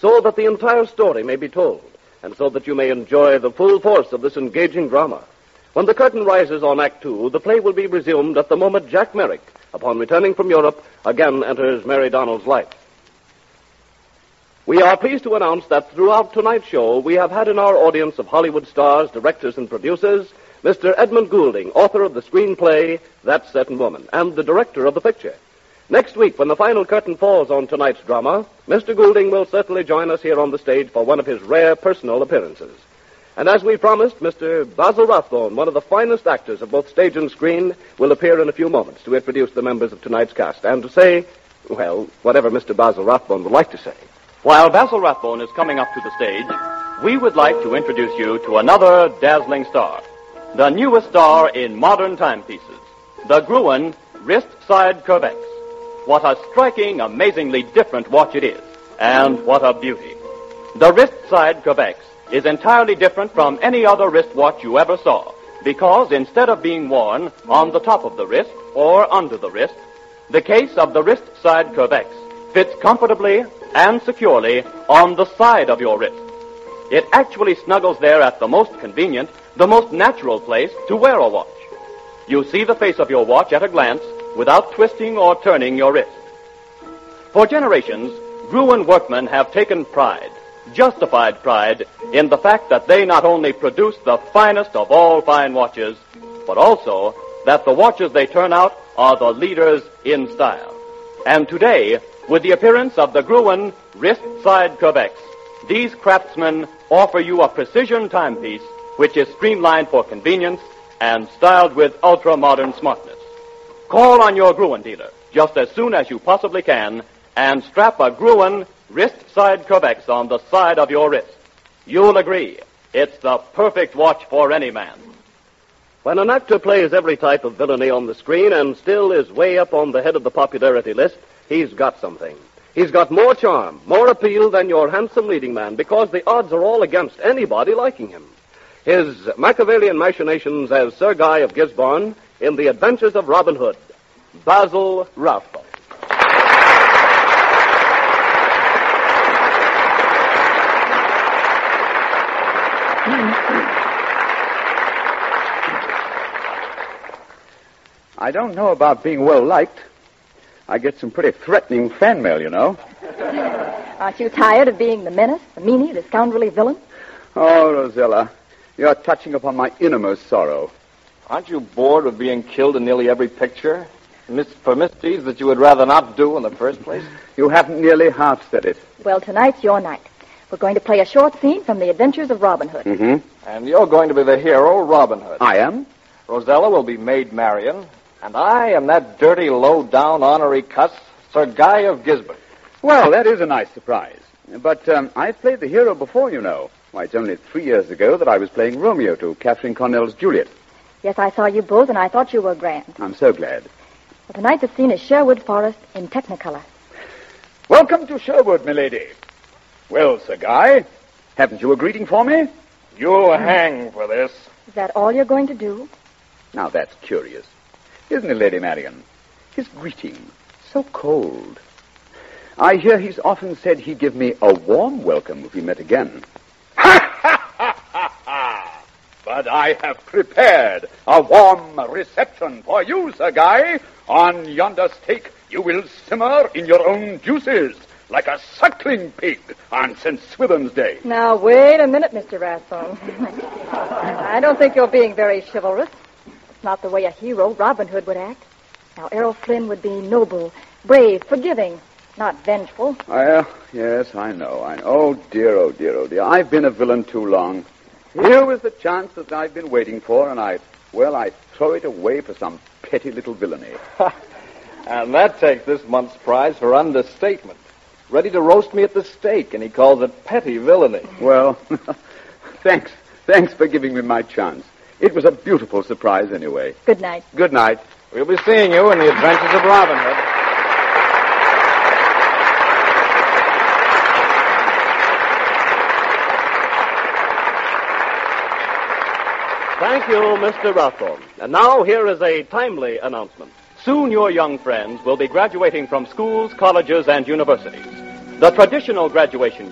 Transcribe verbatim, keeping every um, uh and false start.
so that the entire story may be told, and so that you may enjoy the full force of this engaging drama. When the curtain rises on Act Two, the play will be resumed at the moment Jack Merrick, upon returning from Europe, again enters Mary Donald's life. We are pleased to announce that throughout tonight's show, we have had in our audience of Hollywood stars, directors, and producers, Mister Edmund Goulding, author of the screenplay, That Certain Woman, and the director of the picture. Next week, when the final curtain falls on tonight's drama, Mister Goulding will certainly join us here on the stage for one of his rare personal appearances. And as we promised, Mister Basil Rathbone, one of the finest actors of both stage and screen, will appear in a few moments to introduce the members of tonight's cast and to say, well, whatever Mister Basil Rathbone would like to say. While Basil Rathbone is coming up to the stage, we would like to introduce you to another dazzling star, the newest star in modern timepieces, the Gruen Wrist-Side Curvex. What a striking, amazingly different watch it is, and what a beauty. The Wrist-Side Curvex is entirely different from any other wrist watch you ever saw, because instead of being worn on the top of the wrist or under the wrist, the case of the Wrist-Side Curvex fits comfortably and securely on the side of your wrist. It actually snuggles there at the most convenient, the most natural place to wear a watch. You see the face of your watch at a glance without twisting or turning your wrist. For generations, Gruen workmen have taken pride, justified pride, in the fact that they not only produce the finest of all fine watches, but also that the watches they turn out are the leaders in style. And today, with the appearance of the Gruen Wrist-Side Curvex, these craftsmen offer you a precision timepiece which is streamlined for convenience and styled with ultra-modern smartness. Call on your Gruen dealer just as soon as you possibly can and strap a Gruen Wrist-Side Curvex on the side of your wrist. You'll agree, it's the perfect watch for any man. When an actor plays every type of villainy on the screen and still is way up on the head of the popularity list, he's got something. He's got more charm, more appeal than your handsome leading man, because the odds are all against anybody liking him. His Machiavellian machinations as Sir Guy of Gisborne in The Adventures of Robin Hood, Basil Rathbone. I don't know about being well-liked. I get some pretty threatening fan mail, you know. Aren't you tired of being the menace, the meanie, the scoundrelly villain? Oh, Rosella, you're touching upon my innermost sorrow. Aren't you bored of being killed in nearly every picture? Mis- for misdeeds that you would rather not do in the first place? You haven't nearly half said it. Well, tonight's your night. We're going to play a short scene from The Adventures of Robin Hood. Mm-hmm. And you're going to be the hero, Robin Hood. I am? Rosella will be Maid Marian, and I am that dirty, low-down, ornery cuss, Sir Guy of Gisborne. Well, that is a nice surprise. But um, I've played the hero before, you know. Why, it's only three years ago that I was playing Romeo to Catherine Cornell's Juliet. Yes, I saw you both, and I thought you were grand. I'm so glad. Well, tonight the scene is Sherwood Forest in Technicolor. Welcome to Sherwood, milady. Well, Sir Guy, haven't you a greeting for me? You'll hang for this. Is that all you're going to do? Now, that's curious. Isn't it, Lady Marian? His greeting, so cold. I hear he's often said he'd give me a warm welcome if we met again. Ha, ha, ha, ha, ha! But I have prepared a warm reception for you, Sir Guy. On yonder stake, you will simmer in your own juices, like a suckling pig on Saint Swithin's Day. Now, wait a minute, Mister Rathbone. I don't think you're being very chivalrous. It's not the way a hero, Robin Hood, would act. Now, Errol Flynn would be noble, brave, forgiving, not vengeful. Well, yes, I know, I know. Oh, dear, oh, dear, oh, dear. I've been a villain too long. Here was the chance that I've been waiting for, and I, well, I throw it away for some petty little villainy. And that takes this month's prize for understatement. Ready to roast me at the stake, and he calls it petty villainy. Well, thanks. Thanks for giving me my chance. It was a beautiful surprise anyway. Good night. Good night. We'll be seeing you in The Adventures of Robin Hood. Thank you, Mister Rathbone. And now here is a timely announcement. Soon your young friends will be graduating from schools, colleges, and universities. The traditional graduation